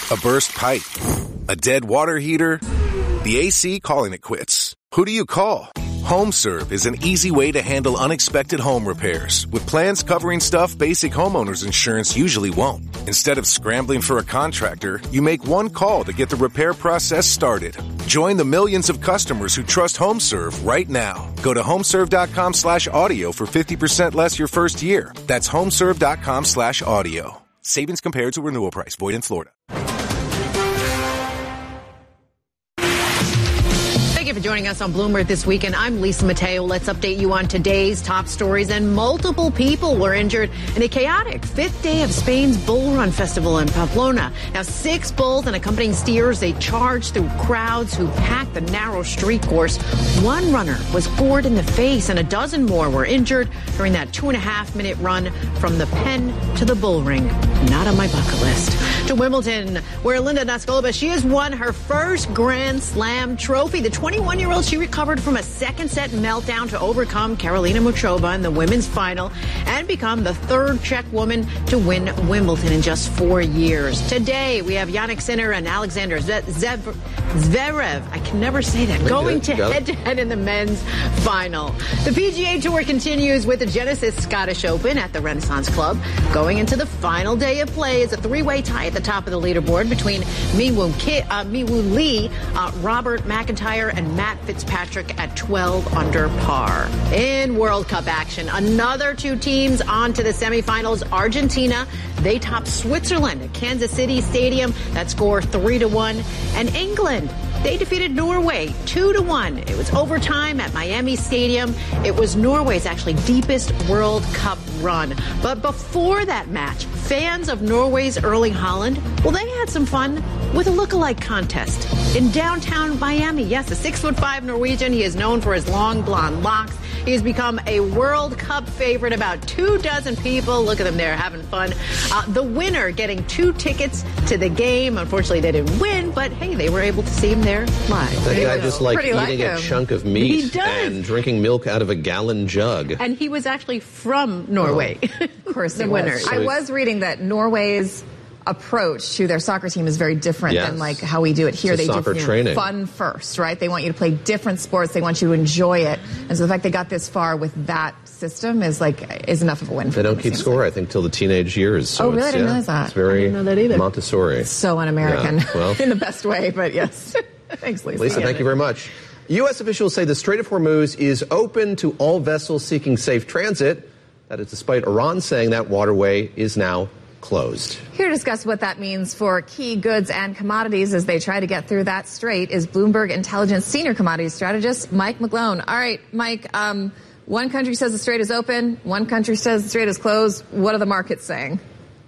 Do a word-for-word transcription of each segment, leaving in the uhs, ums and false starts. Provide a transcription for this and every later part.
A burst pipe? A dead water heater? The A C calling it quits. Who do you call? HomeServe is an easy way to handle unexpected home repairs with plans covering stuff basic homeowners insurance usually won't. Instead of scrambling for a contractor, you make one call to get the repair process started. Join the millions of customers who trust HomeServe right now. Go to homeserve.com slash audio for fifty percent less your first year. That's homeserve.com slash audio. Savings compared to renewal price. Void in Florida. Thank you for joining us on Bloomberg This Weekend. I'm Lisa Mateo. Let's update you on today's top stories. And multiple people were injured in a chaotic fifth day of Spain's Bull Run Festival in Pamplona. Now, six bulls and accompanying steers, they charged through crowds who packed the narrow street course. One runner was gored in the face and a dozen more were injured during that two and a half minute run from the pen to the bull ring. Not on my bucket list. To Wimbledon, where Linda Noskova, she has won her first Grand Slam trophy. The twenty-one-year-old, she recovered from a second set meltdown to overcome Karolina Muchova in the women's final and become the third Czech woman to win Wimbledon in just four years. Today, we have Jannik Sinner and Alexander Zverev. I can never say that. Going to head-to-head in the men's final. The P G A Tour continues with the Genesis Scottish Open at the Renaissance Club. Going into the final day of play is a three-way tie at the top of the leaderboard between Mi-Woo Ki- uh, Mi-Woo Lee, uh, Robert McIntyre, and Matt Fitzpatrick at twelve under par. In World Cup action, another two teams on to the semifinals. Argentina, they topped Switzerland at Kansas City Stadium. That score three to one. And England, they defeated Norway two to one. It was overtime at Miami Stadium. It was Norway's actually deepest World Cup run. But before that match, fans of Norway's Erling Haaland, well, they had some fun with a lookalike contest in downtown Miami. Yes, a six foot five Norwegian. He is known for his long blonde locks. He has become a World Cup favorite. About two dozen people. Look at them there having fun. Uh, the winner getting two tickets to the game. Unfortunately, they didn't win, but hey, they were able to see him there live. That guy just like Pretty eating like a chunk of meat He does. and drinking milk out of a gallon jug. And he was actually from Norway. Oh, of course, the he winner. was. I was reading that Norway's approach to their soccer team is very different yes. than like how we do it here. It's they soccer do training. Fun first, right? They want you to play different sports. They want you to enjoy it. And so the fact they got this far with that system is like is enough of a win. For They don't them, keep score, like. I think, till the teenage years. So oh, really? It's, I didn't yeah, realize that. It's very I didn't know that either. Montessori. So un-American Yeah, well. in the best way, but yes. Thanks, Lisa. Lisa, thank you very much. U S officials say the Strait of Hormuz is open to all vessels seeking safe transit. That is despite Iran saying that waterway is now closed. Here to discuss what that means for key goods and commodities as they try to get through that strait is Bloomberg Intelligence senior commodities strategist Mike McGlone. All right, Mike, um, one country says the strait is open, one country says the strait is closed. What are the markets saying?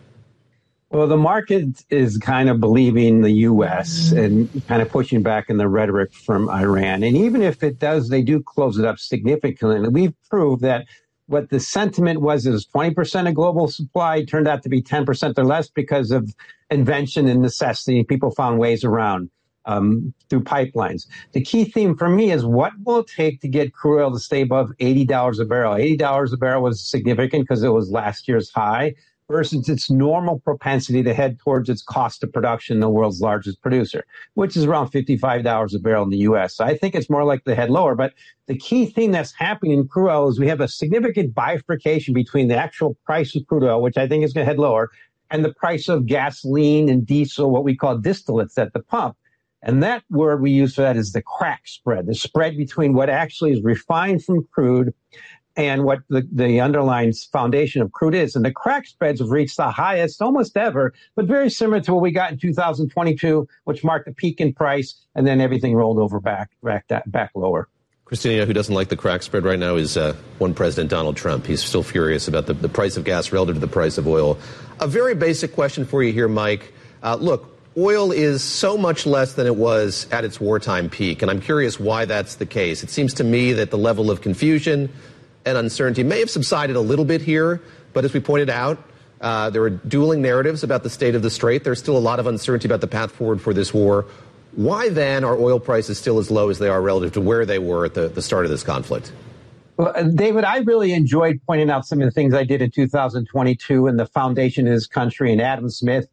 Well, the market is kind of believing the U S and kind of pushing back in the rhetoric from Iran. And even if it does, they do close it up significantly. And we've proved that what the sentiment was is twenty percent of global supply turned out to be ten percent or less because of invention and necessity. People found ways around um, through pipelines. The key theme for me is what will it take to get crude oil to stay above eighty dollars a barrel? eighty dollars a barrel was significant because it was last year's high versus its normal propensity to head towards its cost of production, the world's largest producer, which is around fifty-five dollars a barrel in the U S. So I think it's more likely to head lower. But the key thing that's happening in crude oil is we have a significant bifurcation between the actual price of crude oil, which I think is going to head lower, and the price of gasoline and diesel, what we call distillates at the pump. And that word we use for that is the crack spread, the spread between what actually is refined from crude and what the, the underlying foundation of crude is. And the crack spreads have reached the highest almost ever, but very similar to what we got in two thousand twenty-two, which marked a peak in price, and then everything rolled over back back, back lower. Christina, who doesn't like the crack spread right now, is uh, one President Donald Trump. He's still furious about the, the price of gas relative to the price of oil. A very basic question for you here, Mike. Uh, look, oil is so much less than it was at its wartime peak, and I'm curious why that's the case. It seems to me that the level of confusion and uncertainty may have subsided a little bit here, but as we pointed out, uh, there are dueling narratives about the state of the strait. There's still a lot of uncertainty about the path forward for this war. Why then are oil prices still as low as they are relative to where they were at the, the start of this conflict? Well, David, I really enjoyed pointing out some of the things I did in two thousand twenty-two and the foundation of this country and Adam Smith.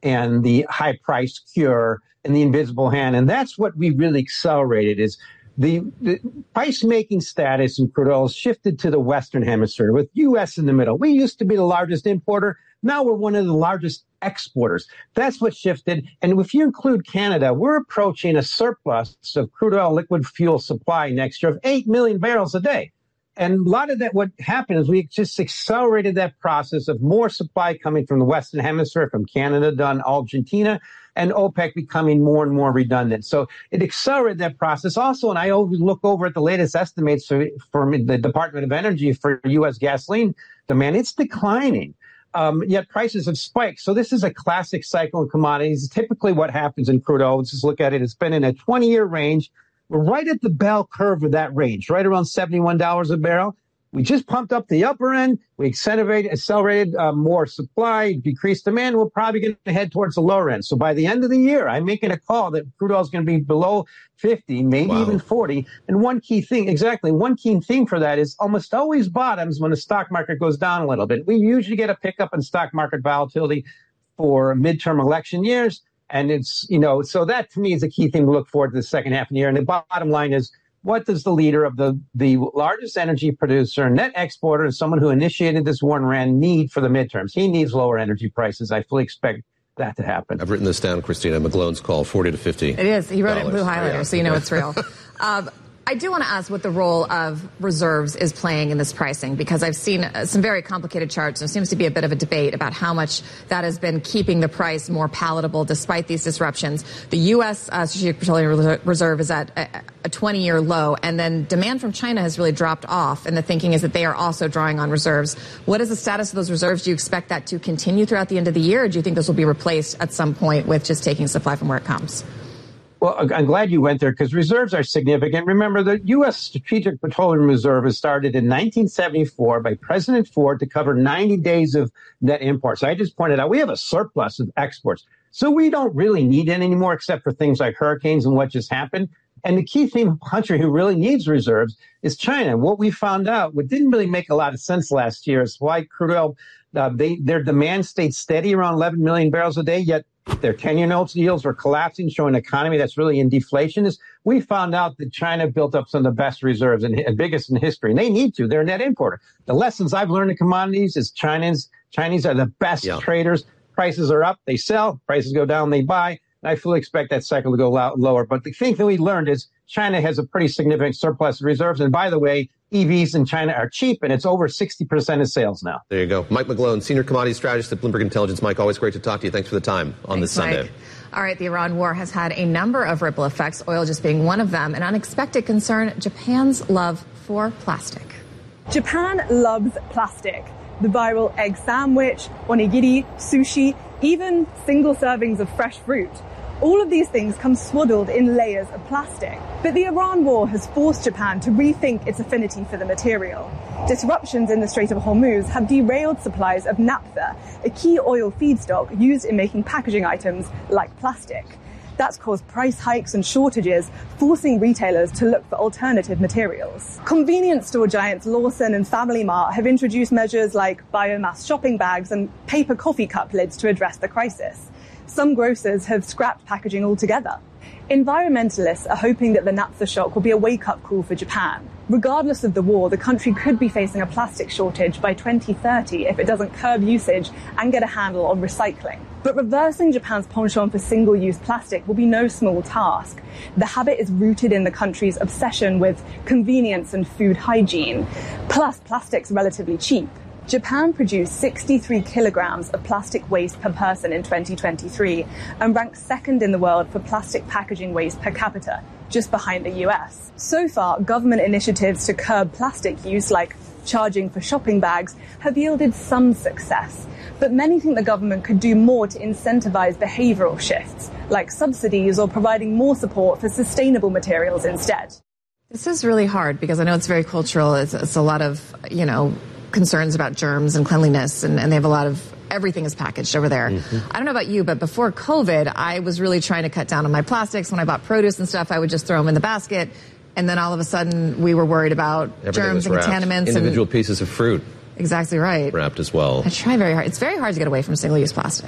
and the high price cure and the invisible hand. And that's what we really accelerated is the, the price making status in crude oil shifted to the Western Hemisphere with U S in the middle. We used to be the largest importer. Now we're one of the largest exporters. That's what shifted. And if you include Canada, we're approaching a surplus of crude oil liquid fuel supply next year of eight million barrels a day. And a lot of that, what happened is we just accelerated that process of more supply coming from the Western Hemisphere, from Canada down Argentina, and OPEC becoming more and more redundant. So it accelerated that process. Also, and I always look over at the latest estimates for, for the Department of Energy for U S gasoline demand. It's declining. Um, yet prices have spiked. So this is a classic cycle in commodities. Typically what happens in crude oil, let's just look at it, it's been in a twenty-year range. We're right at the bell curve of that range, right around seventy-one dollars a barrel. We just pumped up the upper end. We accelerated, accelerated uh, more supply, decreased demand. We're probably going to head towards the lower end. So by the end of the year, I'm making a call that crude oil is going to be below fifty, maybe wow. even forty. And one key thing, exactly, one key thing for that is almost always bottoms when the stock market goes down a little bit. We usually get a pickup in stock market volatility for midterm election years. And it's, you know, so that to me is a key thing to look forward to the second half of the year. And the bottom line is, what does the leader of the, the largest energy producer, net exporter, and someone who initiated this war in Iran need for the midterms? He needs lower energy prices. I fully expect that to happen. I've written this down, Christina. McGlone's call, forty to fifty. It is. He wrote it in blue highlighter, yeah. So you know it's real. um, I do want to ask what the role of reserves is playing in this pricing, because I've seen some very complicated charts. There seems to be a bit of a debate about how much that has been keeping the price more palatable despite these disruptions. The U S Uh, Strategic Petroleum Reserve is at a twenty-year low, and then demand from China has really dropped off, and the thinking is that they are also drawing on reserves. What is the status of those reserves? Do you expect that to continue throughout the end of the year, or do you think this will be replaced at some point with just taking supply from where it comes? Well, I'm glad you went there because reserves are significant. Remember, the U S Strategic Petroleum Reserve was started in nineteen seventy-four by President Ford to cover ninety days of net imports. I just pointed out we have a surplus of exports. So we don't really need it anymore except for things like hurricanes and what just happened. And the key thing, country who really needs reserves is China. What we found out, what didn't really make a lot of sense last year is why crude oil, uh, they, their demand stayed steady around eleven million barrels a day, yet their ten-year notes yields were collapsing, showing an economy that's really in deflation. Is we found out that China built up some of the best reserves and biggest in history, and they need to. They're a net importer. The lessons I've learned in commodities is Chinese Chinese are the best yeah. traders. Prices are up, they sell. Prices go down, they buy. And I fully expect that cycle to go lower. But the thing that we learned is China has a pretty significant surplus of reserves. And by the way, E Vs in China are cheap, and it's over sixty percent of sales now. There you go. Mike McGlone, Senior Commodity Strategist at Bloomberg Intelligence. Mike, always great to talk to you. Thanks for the time on Thanks, this Sunday. Mike. All right, the Iran war has had a number of ripple effects, oil just being one of them. An unexpected concern, Japan's love for plastic. Japan loves plastic. The viral egg sandwich, onigiri, sushi, even single servings of fresh fruit. All of these things come swaddled in layers of plastic. But the Iran war has forced Japan to rethink its affinity for the material. Disruptions in the Strait of Hormuz have derailed supplies of naphtha, a key oil feedstock used in making packaging items like plastic. That's caused price hikes and shortages, forcing retailers to look for alternative materials. Convenience store giants Lawson and Family Mart have introduced measures like biomass shopping bags and paper coffee cup lids to address the crisis. Some grocers have scrapped packaging altogether. Environmentalists are hoping that the naphtha shock will be a wake-up call for Japan. Regardless of the war, the country could be facing a plastic shortage by twenty thirty if it doesn't curb usage and get a handle on recycling. But reversing Japan's penchant for single-use plastic will be no small task. The habit is rooted in the country's obsession with convenience and food hygiene. Plus, plastic's relatively cheap. Japan produced sixty-three kilograms of plastic waste per person in twenty twenty-three and ranks second in the world for plastic packaging waste per capita, just behind the U S. So far, government initiatives to curb plastic use, like charging for shopping bags, have yielded some success. But many think the government could do more to incentivize behavioral shifts, like subsidies or providing more support for sustainable materials instead. This is really hard because I know it's very cultural. It's, it's a lot of, you know, concerns about germs and cleanliness, and, and they have a lot of, everything is packaged over there. Mm-hmm. I don't know about you, but before COVID, I was really trying to cut down on my plastics. When I bought produce and stuff, I would just throw them in the basket, and then all of a sudden we were worried about everything germs and contaminants. Individual and, pieces of fruit. Exactly right. Wrapped as well. I try very hard. It's very hard to get away from single-use plastic.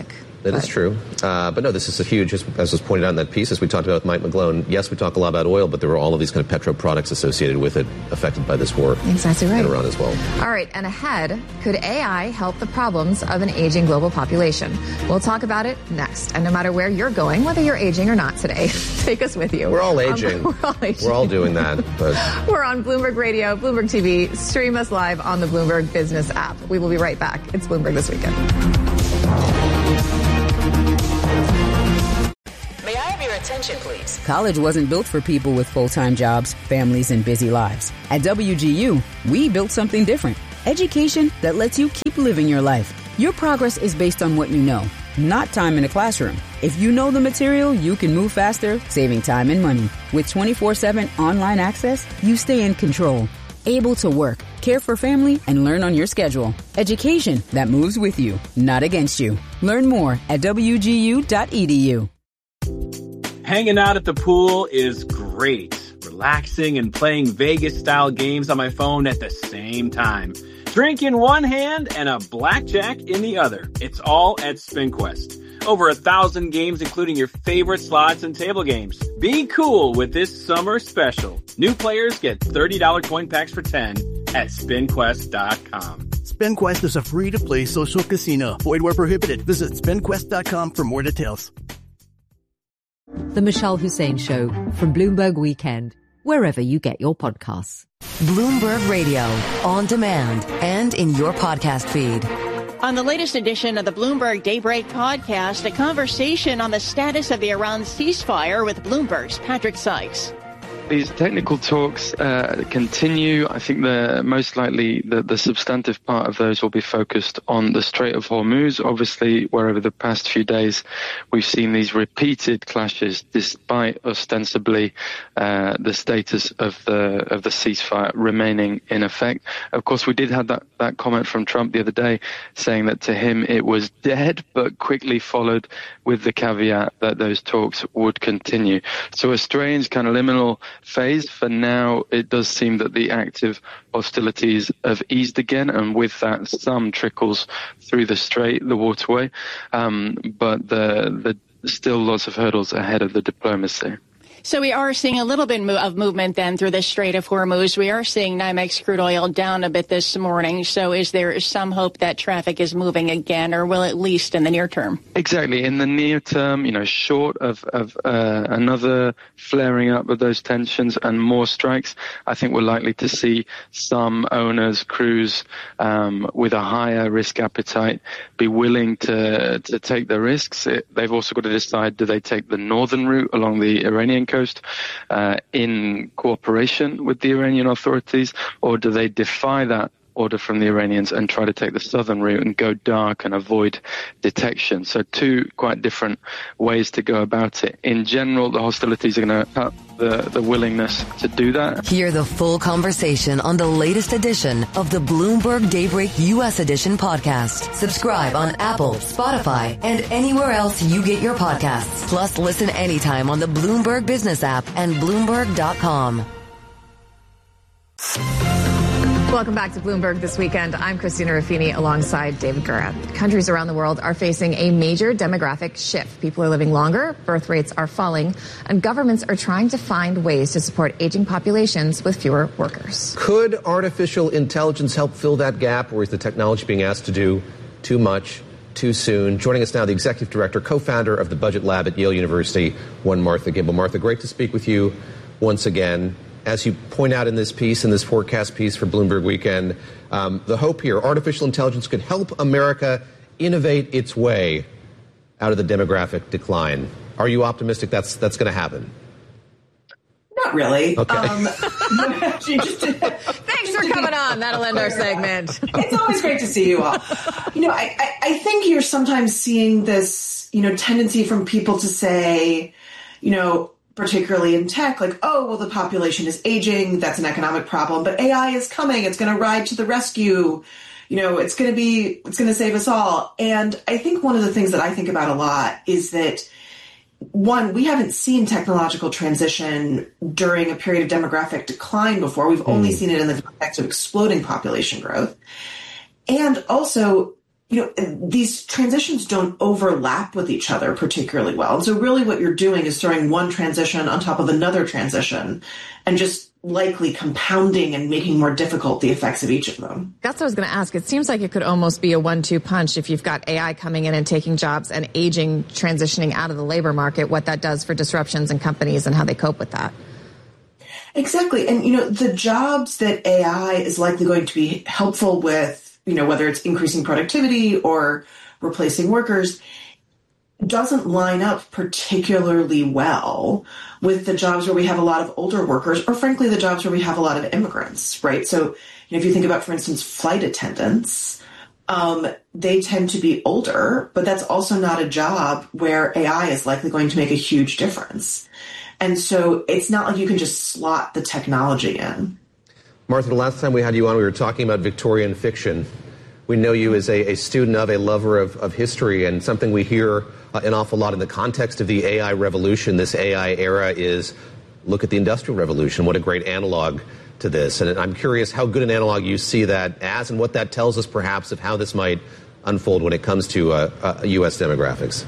That but. is true. Uh, but no, this is a huge, as was pointed out in that piece, as we talked about with Mike McGlone. Yes, we talk a lot about oil, but there were all of these kind of petro products associated with it affected by this war. Exactly right. In Iran as well. All right. And ahead, could A I help the problems of an aging global population? We'll talk about it next. And no matter where you're going, whether you're aging or not today, take us with you. We're all aging. Um, we're all aging. We're all doing that. But we're on Bloomberg Radio, Bloomberg T V. Stream us live on the Bloomberg Business app. We will be right back. It's Bloomberg This Weekend. May I have your attention, please? College wasn't built for people with full-time jobs, families, and busy lives. At W G U, we built something different. Education that lets you keep living your life. Your progress is based on what you know, not time in a classroom. If you know the material, you can move faster, saving time and money. With twenty-four seven online access, you stay in control. Able to work, care for family, and learn on your schedule. Education that moves with you, not against you. Learn more at W G U dot E D U. Hanging out at the pool is great. Relaxing and playing Vegas-style games on my phone at the same time. Drink in one hand and a blackjack in the other. It's all at SpinQuest. Over a thousand games, including your favorite slots and table games. Be cool with this summer special. New players get thirty dollars coin packs for ten at spin quest dot com. SpinQuest is a free-to-play social casino. Void where prohibited. Visit spin quest dot com for more details. The Michelle Hussein Show from Bloomberg Weekend, wherever you get your podcasts. Bloomberg Radio, on demand and in your podcast feed. On the latest edition of the Bloomberg Daybreak podcast, a conversation on the status of the Iran ceasefire with Bloomberg's Patrick Sykes. These technical talks uh, continue. I think the most likely the, the substantive part of those will be focused on the Strait of Hormuz, obviously, where over the past few days we've seen these repeated clashes, despite ostensibly uh, the status of the of the ceasefire remaining in effect. Of course, we did have that, that comment from Trump the other day saying that to him it was dead, but quickly followed with the caveat that those talks would continue. So a strange kind of liminal phase. For now, it does seem that the active hostilities have eased again, and with that, some trickles through the strait, the waterway. Um, but the, the still lots of hurdles ahead of the diplomacy. So we are seeing a little bit of movement then through the Strait of Hormuz. We are seeing NYMEX crude oil down a bit this morning. So is there some hope that traffic is moving again, or will at least in the near term? Exactly. In the near term, you know, short of, of uh, another flaring up of those tensions and more strikes, I think we're likely to see some owners, crews um, with a higher risk appetite be willing to, to take the risks. It, they've also got to decide, do they take the northern route along the Iranian coast coast uh, in cooperation with the Iranian authorities, or do they defy that order from the Iranians and try to take the southern route and go dark and avoid detection? So two quite different ways to go about it. In general, the hostilities are going to cut the, the willingness to do that. Hear the full conversation on the latest edition of the Bloomberg Daybreak U S Edition podcast. Subscribe on Apple, Spotify, and anywhere else you get your podcasts. Plus, listen anytime on the Bloomberg Business app and Bloomberg dot com. Welcome back to Bloomberg This Weekend. I'm Christina Ruffini alongside David Gura. Countries around the world are facing a major demographic shift. People are living longer, birth rates are falling, and governments are trying to find ways to support aging populations with fewer workers. Could artificial intelligence help fill that gap, or is the technology being asked to do too much too soon? Joining us now, the executive director, co-founder of the Budget Lab at Yale University, one Martha Gimbel. Martha, great to speak with you once again. As you point out in this piece, in this forecast piece for Bloomberg Weekend, um, the hope here, artificial intelligence could help America innovate its way out of the demographic decline. Are you optimistic that's that's going to happen? Not really. Okay. Um, just, Thanks for coming on. That'll end our segment. It's always great to see you all. You know, I, I, I think you're sometimes seeing this, you know, tendency from people to say, you know, particularly in tech, like, oh, well, the population is aging. That's an economic problem. But A I is coming. It's going to ride to the rescue. You know, it's going to be, it's going to save us all. And I think one of the things that I think about a lot is that, one, we haven't seen technological transition during a period of demographic decline before. We've mm. only seen it in the context of exploding population growth. And also, you know, these transitions don't overlap with each other particularly well. And so really what you're doing is throwing one transition on top of another transition and just likely compounding and making more difficult the effects of each of them. That's what I was going to ask. It seems like it could almost be a one two punch if you've got A I coming in and taking jobs and aging transitioning out of the labor market, what that does for disruptions in companies and how they cope with that. Exactly. And, you know, the jobs that A I is likely going to be helpful with, you know, whether it's increasing productivity or replacing workers, doesn't line up particularly well with the jobs where we have a lot of older workers, or frankly, the jobs where we have a lot of immigrants, right? So, you know, if you think about, for instance, flight attendants, um, they tend to be older, but that's also not a job where A I is likely going to make a huge difference. And so it's not like you can just slot the technology in. Martha, the last time we had you on, we were talking about Victorian fiction. We know you as a, a student of, a lover of, of history, and something we hear uh, an awful lot in the context of the A I revolution, this A I era, is look at the Industrial Revolution. What a great analog to this. And I'm curious how good an analog you see that as, and what that tells us perhaps of how this might unfold when it comes to uh, uh, U S demographics.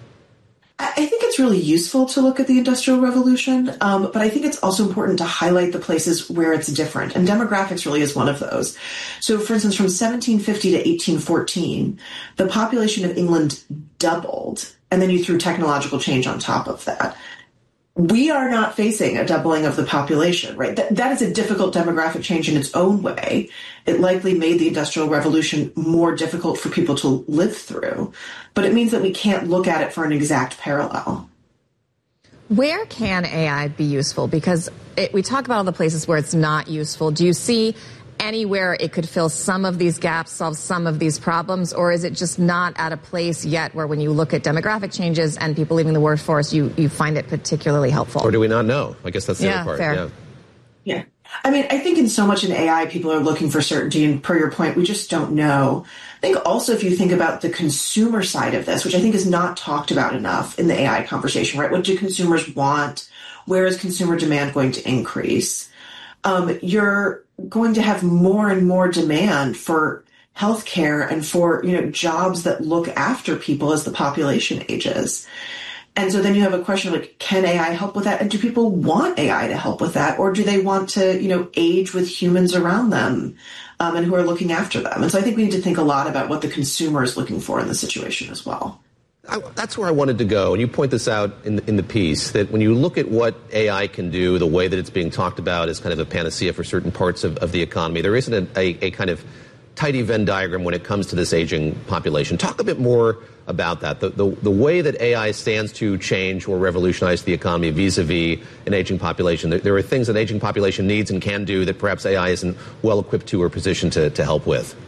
I think it's really useful to look at the Industrial Revolution, um, but I think it's also important to highlight the places where it's different, and demographics really is one of those. So, for instance, from seventeen fifty to eighteen fourteen, the population of England doubled, and then you threw technological change on top of that. We are not facing a doubling of the population, right? That, that is a difficult demographic change in its own way. It likely made the Industrial Revolution more difficult for people to live through, but it means that we can't look at it for an exact parallel. Where can A I be useful? Because it, we talk about all the places where it's not useful. Do you see anywhere it could fill some of these gaps, solve some of these problems, or is it just not at a place yet where when you look at demographic changes and people leaving the workforce, you, you find it particularly helpful? Or do we not know? I guess that's the yeah, other part. Fair. Yeah. Yeah. I mean, I think in so much in A I, people are looking for certainty, and per your point, we just don't know. I think also if you think about the consumer side of this, which I think is not talked about enough in the A I conversation, right? What do consumers want? Where is consumer demand going to increase? Um, you're going to have more and more demand for healthcare and for, you know, jobs that look after people as the population ages. And so then you have a question of like, can A I help with that? And do people want A I to help with that? Or do they want to, you know, age with humans around them um, and who are looking after them? And so I think we need to think a lot about what the consumer is looking for in the situation as well. I, that's where I wanted to go. And you point this out in, in the piece, that when you look at what A I can do, the way that it's being talked about as kind of a panacea for certain parts of, of the economy, there isn't a, a, a kind of tidy Venn diagram when it comes to this aging population. Talk a bit more about that, the, the, the way that A I stands to change or revolutionize the economy vis-a-vis an aging population. There, there are things an aging population needs and can do that perhaps A I isn't well equipped to or positioned to, to help with.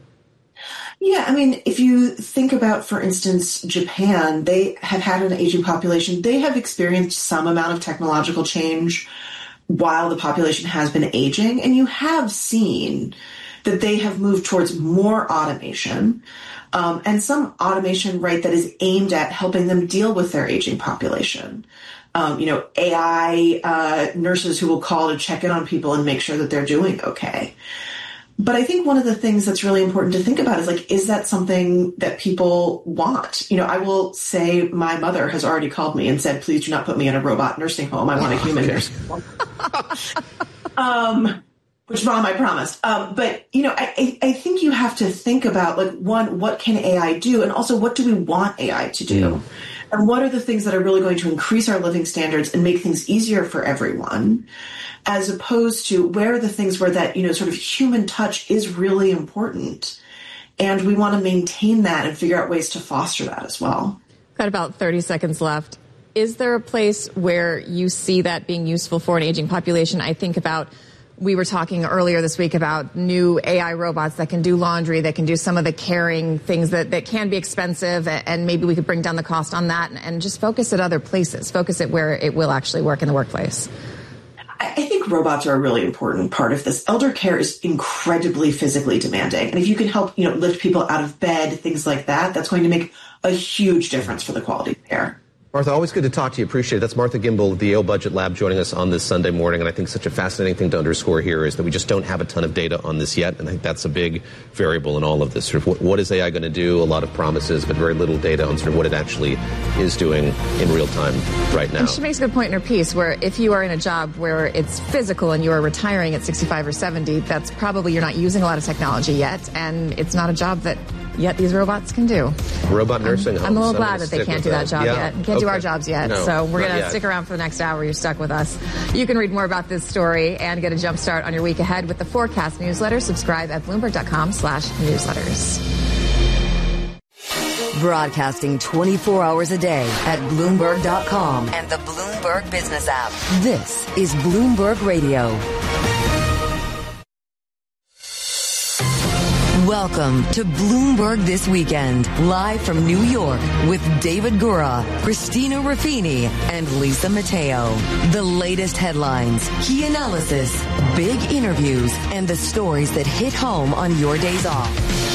Yeah, I mean, if you think about, for instance, Japan, they have had an aging population. They have experienced some amount of technological change while the population has been aging. And you have seen that they have moved towards more automation um, and some automation, right, that is aimed at helping them deal with their aging population. Um, you know, A I uh, nurses who will call to check in on people and make sure that they're doing okay. But I think one of the things that's really important to think about is, like, is that something that people want? You know, I will say my mother has already called me and said, please do not put me in a robot nursing home. I want a human okay. nursing home. um, which, Mom, I promised. Um, but, you know, I, I think you have to think about, like, one, what can A I do? And also, what do we want A I to do? Mm. And what are the things that are really going to increase our living standards and make things easier for everyone? As opposed to where are the things where that, you know, sort of human touch is really important. And we want to maintain that and figure out ways to foster that as well. Got about thirty seconds left. Is there a place where you see that being useful for an aging population? I think about, we were talking earlier this week about new A I robots that can do laundry, that can do some of the caring things that, that can be expensive, and maybe we could bring down the cost on that and, and just focus at other places, focus it where it will actually work in the workplace. I think robots are a really important part of this. Elder care is incredibly physically demanding. And if you can help, you know, lift people out of bed, things like that, that's going to make a huge difference for the quality of care. Martha, always good to talk to you. Appreciate it. That's Martha Gimbel of the Yale Budget Lab joining us on this Sunday morning. And I think such a fascinating thing to underscore here is that we just don't have a ton of data on this yet. And I think that's a big variable in all of this. Sort of what, what is A I going to do? A lot of promises, but very little data on sort of what it actually is doing in real time right now. And she makes a good point in her piece where if you are in a job where it's physical and you are retiring at sixty-five or seventy, that's probably you're not using a lot of technology yet. And it's not a job that yet these robots can do. Robot nursing I'm, homes. I'm a little I'm glad that they can't do that, that job yeah. yet. Can't okay. do our jobs yet. No, so we're going to yet. stick around for the next hour. You're stuck with us. You can read more about this story and get a jump start on your week ahead with the Forecast newsletter. Subscribe at Bloomberg.com slash newsletters. Broadcasting twenty-four hours a day at Bloomberg dot com and the Bloomberg Business app. This is Bloomberg Radio. Welcome to Bloomberg This Weekend, live from New York with David Gura, Christina Ruffini, and Lisa Mateo. The latest headlines, key analysis, big interviews, and the stories that hit home on your days off.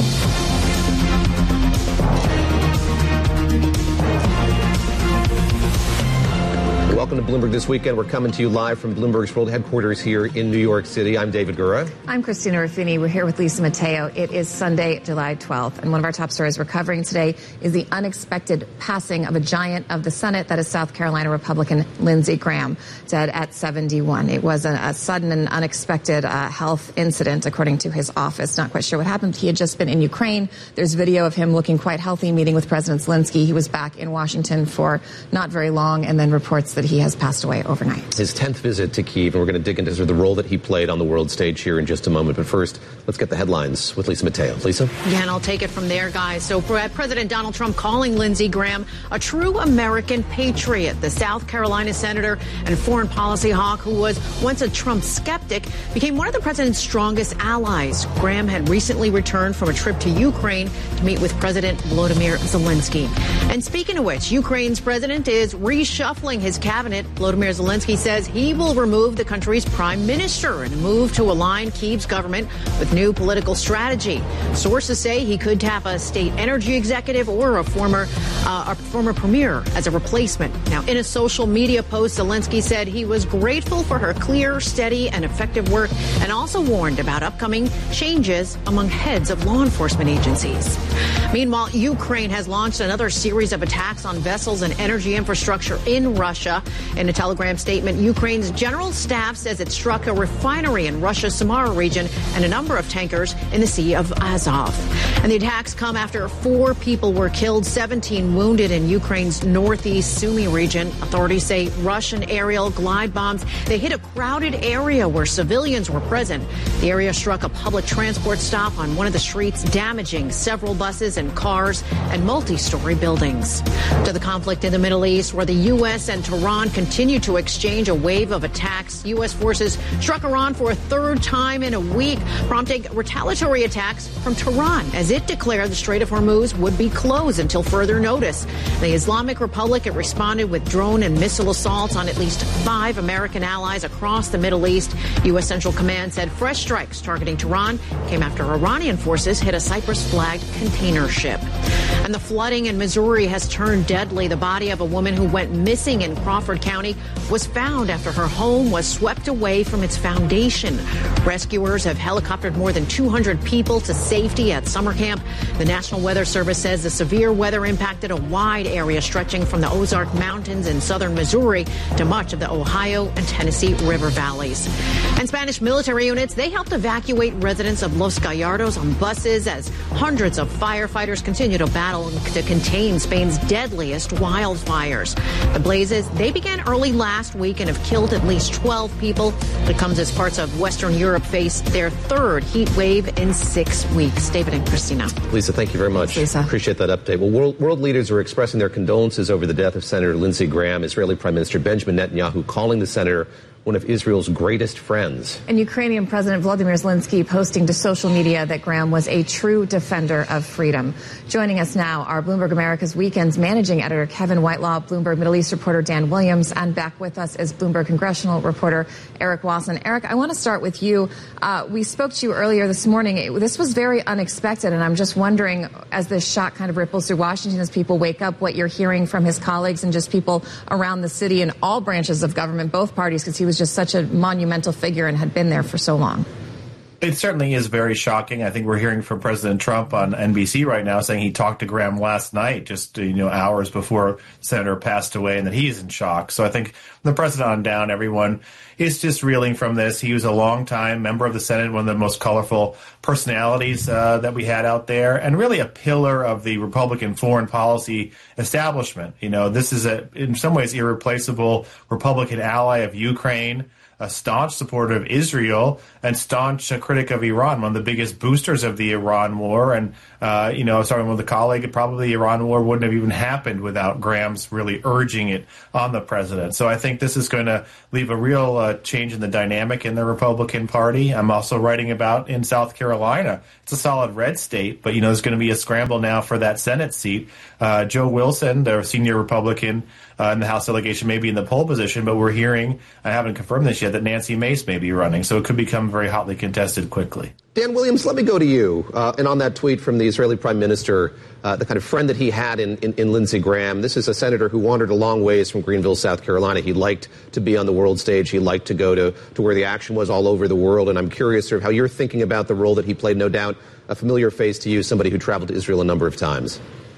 Welcome to Bloomberg This Weekend. We're coming to you live from Bloomberg's world headquarters here in New York City. I'm David Gura. I'm Christina Ruffini. We're here with Lisa Mateo. It is Sunday, July twelfth, and one of our top stories we're covering today is the unexpected passing of a giant of the Senate, that is South Carolina Republican Lindsey Graham, dead at seventy-one. It was a, a sudden and unexpected uh, health incident, according to his office. Not quite sure what happened. He had just been in Ukraine. There's video of him looking quite healthy, meeting with President Zelensky. He was back in Washington for not very long, and then reports that he has passed away overnight. His tenth visit to Kyiv, and we're going to dig into sort of the role that he played on the world stage here in just a moment. But first, let's get the headlines with Lisa Mateo. Lisa? Yeah, and I'll take it from there, guys. So President Donald Trump calling Lindsey Graham a true American patriot. The South Carolina senator and foreign policy hawk, who was once a Trump skeptic, became one of the president's strongest allies. Graham had recently returned from a trip to Ukraine to meet with President Volodymyr Zelensky. And speaking of which, Ukraine's president is reshuffling his cabinet. Volodymyr Zelensky says he will remove the country's prime minister in a move to align Kyiv's government with new political strategy. Sources say he could tap a state energy executive or a former uh, a former premier as a replacement. Now, in a social media post, Zelensky said he was grateful for her clear, steady, and effective work, and also warned about upcoming changes among heads of law enforcement agencies. Meanwhile, Ukraine has launched another series of attacks on vessels and energy infrastructure in Russia. In a Telegram statement, Ukraine's general staff says it struck a refinery in Russia's Samara region and a number of tankers in the Sea of Azov. And the attacks come after four people were killed, seventeen wounded in Ukraine's northeast Sumy region. Authorities say Russian aerial glide bombs, they hit a crowded area where civilians were present. The area struck a public transport stop on one of the streets, damaging several buses and cars and multi-story buildings. To the conflict in the Middle East, where the U S and Tehran continue to exchange a wave of attacks. U S forces struck Iran for a third time in a week, prompting retaliatory attacks from Tehran as it declared the Strait of Hormuz would be closed until further notice. The Islamic Republic, it responded with drone and missile assaults on at least five American allies across the Middle East. U S Central Command said fresh strikes targeting Tehran came after Iranian forces hit a Cyprus-flagged container ship. And the flooding in Missouri has turned deadly. The body of a woman who went missing in Crawford County was found after her home was swept away from its foundation. Rescuers have helicoptered more than two hundred people to safety at summer camp. The National Weather Service says the severe weather impacted a wide area stretching from the Ozark Mountains in southern Missouri to much of the Ohio and Tennessee River valleys. And Spanish military units, they helped evacuate residents of Los Gallardos on buses as hundreds of firefighters continue to battle to contain Spain's deadliest wildfires. The blazes, they began early last week and have killed at least twelve people. It comes as parts of Western Europe face their third heat wave in six weeks. David and Christina. Lisa, thank you very much. Lisa. Appreciate that update. Well, world, world leaders are expressing their condolences over the death of Senator Lindsey Graham. Israeli Prime Minister Benjamin Netanyahu calling the senator one of Israel's greatest friends. And Ukrainian President Volodymyr Zelensky posting to social media that Graham was a true defender of freedom. Joining us now are Bloomberg America's Weekend's managing editor Kevin Whitelaw, Bloomberg Middle East reporter Dan Williams, and back with us is Bloomberg congressional reporter Eric Wasson. Eric, I want to start with you. Uh, we spoke to you earlier this morning. It, this was very unexpected, and I'm just wondering, as this shock kind of ripples through Washington as people wake up, what you're hearing from his colleagues and just people around the city and all branches of government, both parties, because he was just such a monumental figure and had been there for so long. It certainly is very shocking. I think we're hearing from President Trump on N B C right now saying he talked to Graham last night, just you know hours before the senator passed away, and that he's in shock. So I think from the president on down, everyone is just reeling from this. He was a longtime member of the Senate, one of the most colorful personalities uh, that we had out there, and really a pillar of the Republican foreign policy establishment. You know, this is a in some ways irreplaceable Republican ally of Ukraine, a staunch supporter of Israel, and staunch uh, critic of Iran, one of the biggest boosters of the Iran war. And, uh, you know, I was talking with a colleague, probably the Iran war wouldn't have even happened without Graham's really urging it on the president. So I think this is going to leave a real uh, change in the dynamic in the Republican Party. I'm also writing about in South Carolina. It's a solid red state, but, you know, there's going to be a scramble now for that Senate seat. Uh, Joe Wilson, the senior Republican uh, in the House delegation, may be in the pole position, but we're hearing, I haven't confirmed this yet, that Nancy Mace may be running. So it could become very hotly contested quickly. Dan Williams, let me go to you. Uh, and on that tweet from the Israeli prime minister, uh, the kind of friend that he had in, in, in Lindsey Graham, this is a senator who wandered a long ways from Greenville, South Carolina. He liked to be on the world stage. He liked to go to, to where the action was all over the world. And I'm curious sort of how you're thinking about the role that he played. No doubt a familiar face to you, somebody who traveled to Israel a number of times.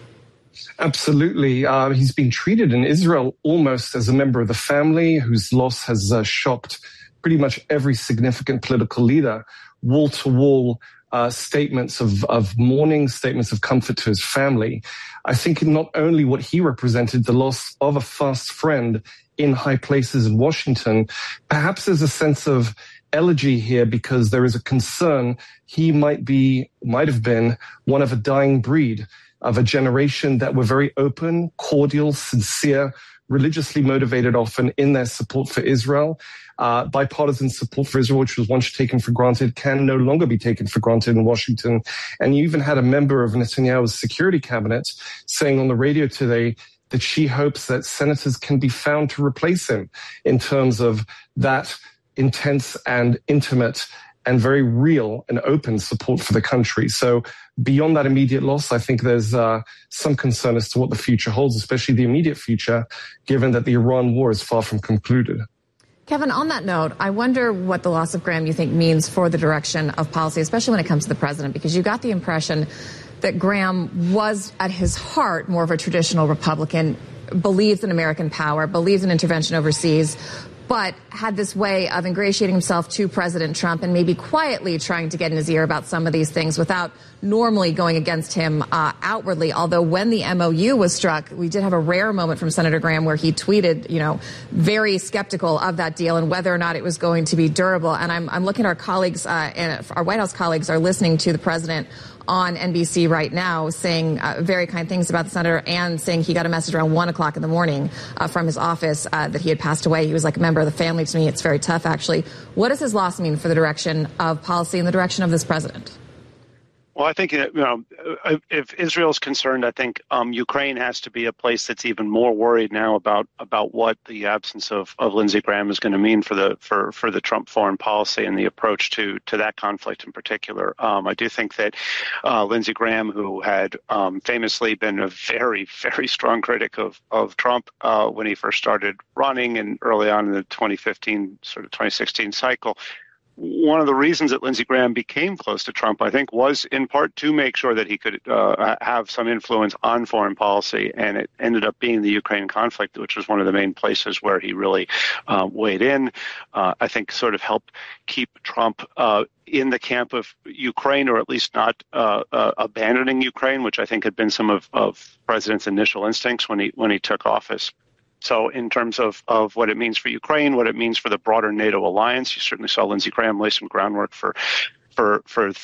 Absolutely. Uh, he's been treated in Israel almost as a member of the family whose loss has uh, shocked pretty much every significant political leader. Wall-to-wall uh, statements of, of mourning, statements of comfort to his family. I think not only what he represented, the loss of a fast friend in high places in Washington, perhaps there's a sense of elegy here because there is a concern he might be, might have been one of a dying breed, of a generation that were very open, cordial, sincere, religiously motivated often in their support for Israel. Uh, bipartisan support for Israel, which was once taken for granted, can no longer be taken for granted in Washington. And you even had a member of Netanyahu's security cabinet saying on the radio today that she hopes that senators can be found to replace him in terms of that intense and intimate and very real and open support for the country. So beyond that immediate loss, I think there's uh, some concern as to what the future holds, especially the immediate future, given that the Iran war is far from concluded. Kevin, on that note, I wonder what the loss of Graham you think means for the direction of policy, especially when it comes to the president, because you got the impression that Graham was at his heart more of a traditional Republican, believes in American power, believes in intervention overseas, but had this way of ingratiating himself to President Trump and maybe quietly trying to get in his ear about some of these things without normally going against him uh, outwardly. Although when the M O U was struck, we did have a rare moment from Senator Graham where he tweeted, you know, very skeptical of that deal and whether or not it was going to be durable. And I'm, I'm looking at our colleagues, uh, and our White House colleagues are listening to the president on N B C right now saying uh, very kind things about the senator and saying he got a message around one o'clock in the morning uh, from his office uh, that he had passed away. He was like a member of the family to me. It's very tough, actually. What does his loss mean for the direction of policy and the direction of this president? Well, I think, you know, if Israel's concerned, I think um, Ukraine has to be a place that's even more worried now about about what the absence of, of Lindsey Graham is going to mean for the for, for the Trump foreign policy and the approach to to that conflict in particular. Um, I do think that uh, Lindsey Graham, who had um, famously been a very, very strong critic of, of Trump uh, when he first started running and early on in the twenty fifteen, sort of twenty sixteen cycle, one of the reasons that Lindsey Graham became close to Trump, I think, was in part to make sure that he could uh, have some influence on foreign policy. And it ended up being the Ukraine conflict, which was one of the main places where he really uh, weighed in. Uh, I think sort of helped keep Trump uh, in the camp of Ukraine, or at least not uh, uh, abandoning Ukraine, which I think had been some of, of the president's initial instincts when he when he took office. So in terms of, of what it means for Ukraine, what it means for the broader NATO alliance, you certainly saw Lindsey Graham lay some groundwork for for for for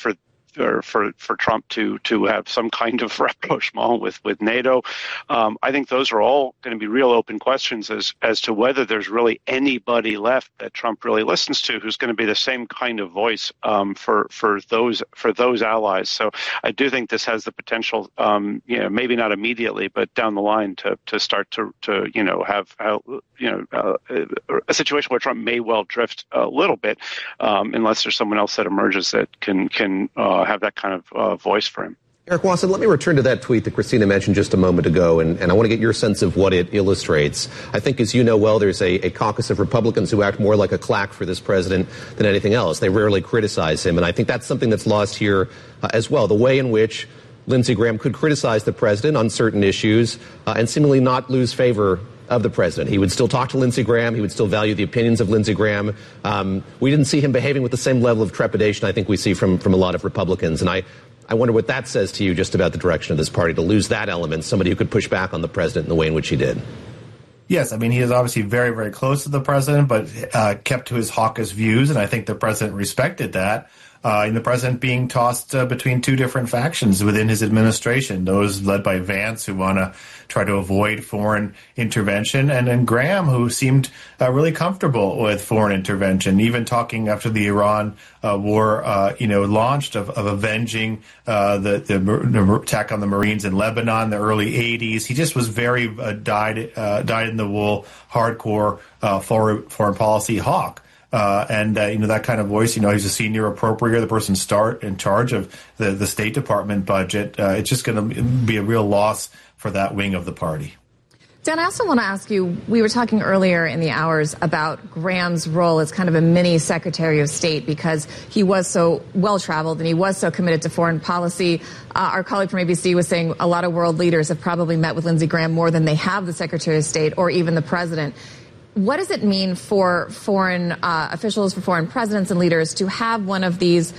for, for for Trump to to have some kind of rapprochement with with NATO. Um, I think those are all going to be real open questions as as to whether there's really anybody left that Trump really listens to who's going to be the same kind of voice um, for for those for those allies. So I do think this has the potential, um, you know, maybe not immediately, but down the line to to start to to you know have, have you know uh, a situation where Trump may well drift a little bit, um, unless there's someone else that emerges that can can uh, have that kind of uh, voice for him. Eric Wasson, let me return to that tweet that Christina mentioned just a moment ago, and, and I want to get your sense of what it illustrates. I think, as you know well, there's a, a caucus of Republicans who act more like a claque for this president than anything else. They rarely criticize him, and I think that's something that's lost here uh, as well, the way in which Lindsey Graham could criticize the president on certain issues uh, and seemingly not lose favor of the president. He would still talk to Lindsey Graham. He would still value the opinions of Lindsey Graham. Um, we didn't see him behaving with the same level of trepidation I think we see from, from a lot of Republicans, and I I wonder what that says to you just about the direction of this party, to lose that element, somebody who could push back on the president in the way in which he did. Yes, I mean, he is obviously very, very close to the president, but uh, kept to his hawkish views, and I think the president respected that. Uh, and the president being tossed uh, between two different factions within his administration, those led by Vance, who want to try to avoid foreign intervention, and then Graham, who seemed uh, really comfortable with foreign intervention, even talking after the Iran uh, war, uh, you know, launched of, of avenging uh, the, the, the attack on the Marines in Lebanon in the early eighties. He just was very uh, dyed, uh, dyed in the wool, hardcore uh, foreign, foreign policy hawk. Uh, and, uh, you know, that kind of voice, you know, he's a senior appropriator, the person start in charge of the, the State Department budget. Uh, it's just going to be a real loss for that wing of the party. Dan, I also want to ask you, we were talking earlier in the hours about Graham's role as kind of a mini Secretary of State because he was so well-traveled and he was so committed to foreign policy. Uh, our colleague from A B C was saying a lot of world leaders have probably met with Lindsey Graham more than they have the Secretary of State or even the president. What does it mean for foreign uh, officials, for foreign presidents and leaders to have one of these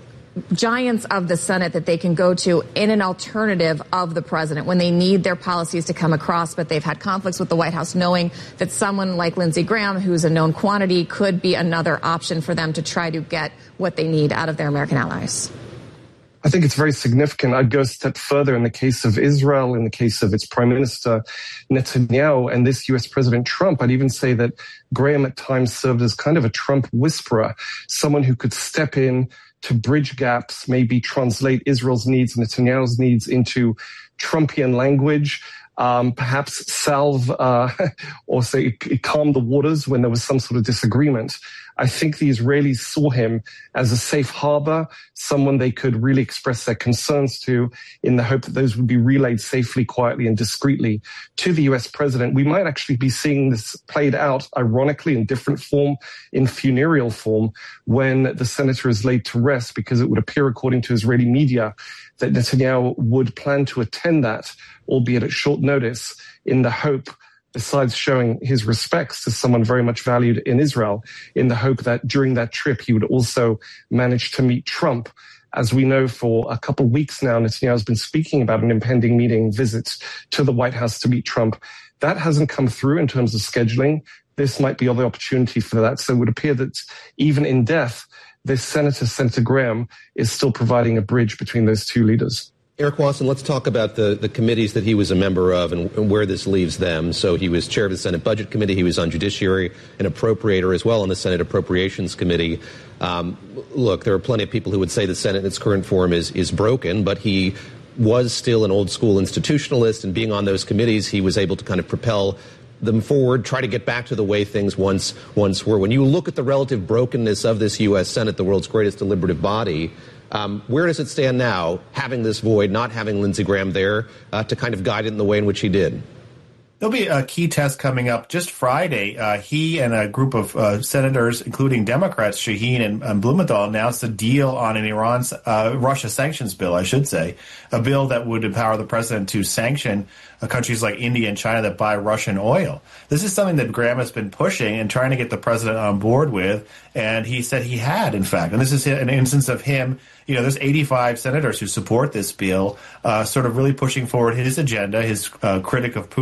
giants of the Senate that they can go to in an alternative of the president when they need their policies to come across, but they've had conflicts with the White House, knowing that someone like Lindsey Graham, who's a known quantity, could be another option for them to try to get what they need out of their American allies? I think it's very significant. I'd go a step further in the case of Israel, in the case of its Prime Minister Netanyahu and this U S President Trump. I'd even say that Graham at times served as kind of a Trump whisperer, someone who could step in to bridge gaps, maybe translate Israel's needs, Netanyahu's needs into Trumpian language, um, perhaps salve uh, or say calm the waters when there was some sort of disagreement. I think the Israelis saw him as a safe harbor, someone they could really express their concerns to in the hope that those would be relayed safely, quietly, and discreetly to the U S president. We might actually be seeing this played out, ironically, in different form, in funereal form, when the senator is laid to rest, because it would appear, according to Israeli media, that Netanyahu would plan to attend that, albeit at short notice, in the hope, besides showing his respects to someone very much valued in Israel, in the hope that during that trip he would also manage to meet Trump. As we know, for a couple of weeks now, Netanyahu has been speaking about an impending meeting, visits to the White House to meet Trump. That hasn't come through in terms of scheduling. This might be the opportunity for that. So it would appear that even in death, this Senator, Senator Graham, is still providing a bridge between those two leaders. Eric Wasson, let's talk about the, the committees that he was a member of and, and where this leaves them. So he was chair of the Senate Budget Committee. He was on Judiciary and Appropriator as well on the Senate Appropriations Committee. Um, look, there are plenty of people who would say the Senate in its current form is, is broken, but he was still an old school institutionalist, and being on those committees, he was able to kind of propel them forward, try to get back to the way things once once were. When you look at the relative brokenness of this U S Senate, the world's greatest deliberative body, Um, where does it stand now, having this void, not having Lindsey Graham there uh, to kind of guide it in the way in which he did? There'll be a key test coming up just Friday. Uh, he and a group of uh, senators, including Democrats, Shaheen and, and Blumenthal, announced a deal on an Iran, uh, Russia sanctions bill, I should say, a bill that would empower the president to sanction uh, countries like India and China that buy Russian oil. This is something that Graham has been pushing and trying to get the president on board with, and he said he had, in fact. And this is an instance of him. You know, there's eighty-five senators who support this bill, uh, sort of really pushing forward his agenda, his uh, critic of Putin agenda.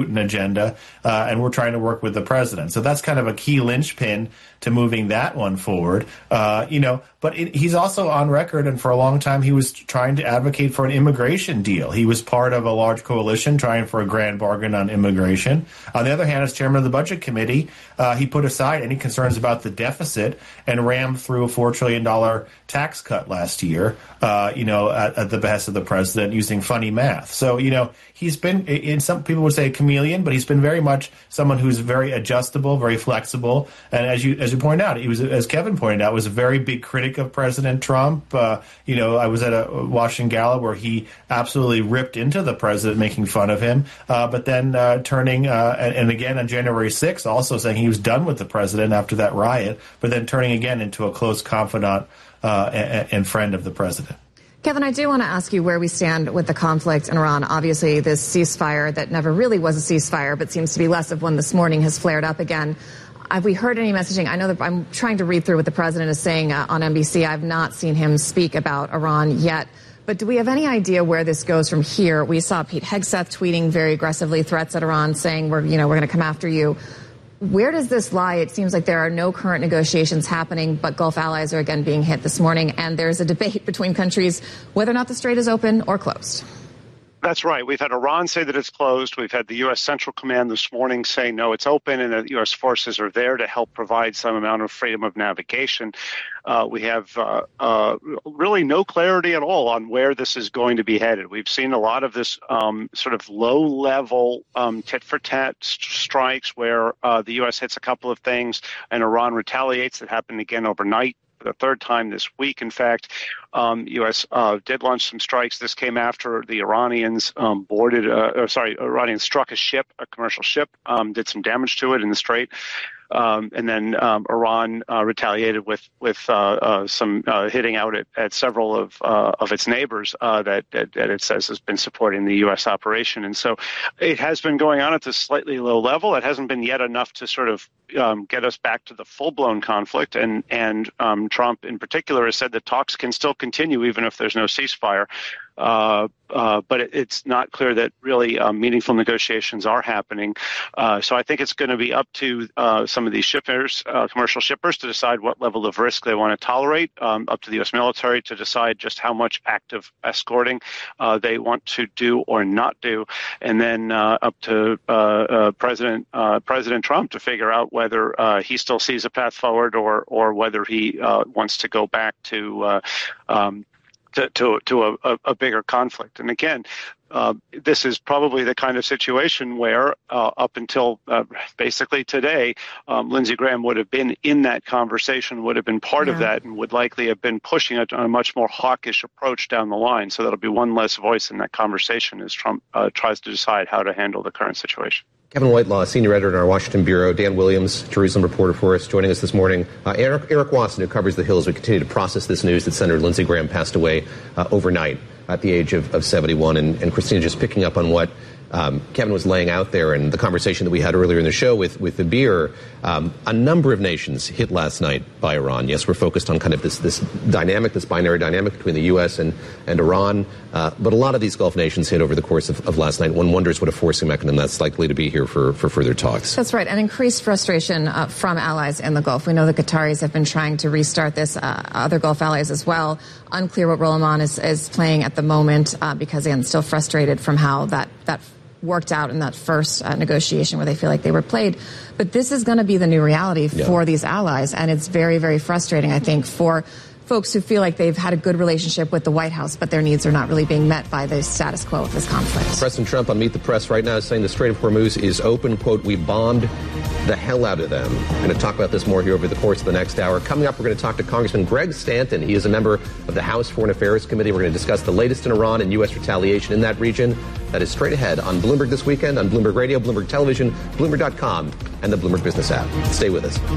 agenda, uh, and we're trying to work with the president. So that's kind of a key linchpin to moving that one forward. Uh, you know, but it, he's also on record, and for a long time he was trying to advocate for an immigration deal. He was part of a large coalition trying for a grand bargain on immigration. On the other hand, as chairman of the Budget Committee, uh, he put aside any concerns about the deficit and rammed through a four trillion dollars tax cut last year, uh, you know, at, at the behest of the president using funny math. So, you know, he's been, in some people would say a chameleon, but he's been very much someone who's very adjustable, very flexible. And as you as you pointed out, he was, as Kevin pointed out, was a very big critic of President Trump. Uh, you know, I was at a Washington Gala where he absolutely ripped into the president, making fun of him, uh, but then uh, turning, uh, and, and again on January sixth, also saying he was done with the president after that riot, but then turning again into a close confidant uh, and, and friend of the president. Kevin, I do want to ask you where we stand with the conflict in Iran. Obviously, this ceasefire that never really was a ceasefire, but seems to be less of one this morning, has flared up again. Have we heard any messaging? I know that I'm trying to read through what the president is saying uh, on N B C. I've not seen him speak about Iran yet. But do we have any idea where this goes from here? We saw Pete Hegseth tweeting very aggressively threats at Iran, saying, we're, you know, we're going to come after you. Where does this lie? It seems like there are no current negotiations happening, but Gulf allies are again being hit this morning, and there's a debate between countries whether or not the strait is open or closed. That's right. We've had Iran say that it's closed. We've had the U S. Central Command this morning say, no, it's open, and the U S forces are there to help provide some amount of freedom of navigation. Uh, we have uh, uh, really no clarity at all on where this is going to be headed. We've seen a lot of this um, sort of low-level um, tit-for-tat st- strikes where uh, the U S hits a couple of things and Iran retaliates. It happened again overnight. For the third time this week, in fact, um, U S uh, did launch some strikes. This came after the Iranians um, boarded, uh, or sorry, Iranians struck a ship, a commercial ship, um, did some damage to it in the strait. Um, and then um, Iran uh, retaliated with with uh, uh, some uh, hitting out at, at several of uh, of its neighbors uh, that, that that it says has been supporting the U S operation. And so it has been going on at this slightly low level. It hasn't been yet enough to sort of um, get us back to the full blown conflict. And and um, Trump in particular has said that talks can still continue even if there's no ceasefire. Uh, uh, but it, it's not clear that really uh, meaningful negotiations are happening. Uh, so I think it's going to be up to uh, some of these shippers, uh, commercial shippers, to decide what level of risk they want to tolerate, um, up to the U S military to decide just how much active escorting uh, they want to do or not do, and then uh, up to uh, uh, President uh, President Trump to figure out whether uh, he still sees a path forward or, or whether he uh, wants to go back to uh, um, to, to, to a, a bigger conflict. And again, uh, this is probably the kind of situation where uh, up until uh, basically today, um, Lindsey Graham would have been in that conversation, would have been part yeah. of that, and would likely have been pushing it on a much more hawkish approach down the line. So that'll be one less voice in that conversation as Trump uh, tries to decide how to handle the current situation. Kevin Whitelaw, senior editor in our Washington bureau. Dan Williams, Jerusalem reporter for us, joining us this morning. Uh, Eric, Eric Watson, who covers the Hill, as we continue to process this news that Senator Lindsey Graham passed away uh, overnight at the age of, of seventy-one. And, and Christina, just picking up on what um, Kevin was laying out there and the conversation that we had earlier in the show with, with the beer, um, a number of nations hit last night by Iran. Yes, we're focused on kind of this, this dynamic, this binary dynamic between the U S and, and Iran. Uh, but a lot of these Gulf nations hit over the course of, of last night. One wonders what a forcing mechanism that's likely to be here for, for further talks. That's right. And increased frustration uh, from allies in the Gulf. We know the Qataris have been trying to restart this, uh, other Gulf allies as well. Unclear what role Oman is, is playing at the moment uh, because, again, still frustrated from how that, that worked out in that first uh, negotiation where they feel like they were played. But this is going to be the new reality yeah. for these allies. And it's very, very frustrating, I think, for folks who feel like they've had a good relationship with the White House, but their needs are not really being met by the status quo of this conflict. President Trump on Meet the Press right now is saying the Strait of Hormuz is open. Quote, we bombed the hell out of them. We're going to talk about this more here over the course of the next hour. Coming up, we're going to talk to Congressman Greg Stanton. He is a member of the House Foreign Affairs Committee. We're going to discuss the latest in Iran and U S retaliation in that region. That is straight ahead on Bloomberg This Weekend, on Bloomberg Radio, Bloomberg Television, Bloomberg dot com, and the Bloomberg Business app. Stay with us.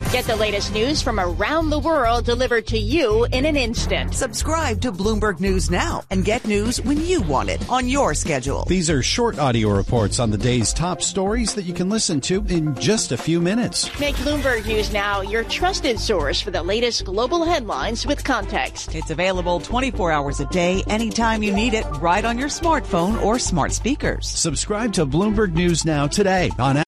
Get the latest news from around the world delivered to you in an instant. Subscribe to Bloomberg News now and get news when you want it on your schedule. These are short audio reports on the day's top stories that you can listen to in just a few minutes. Make Bloomberg News Now your trusted source for the latest global headlines with context. It's available twenty-four hours a day, anytime you need it, right on your smartphone or smart speakers. Subscribe to Bloomberg News Now today on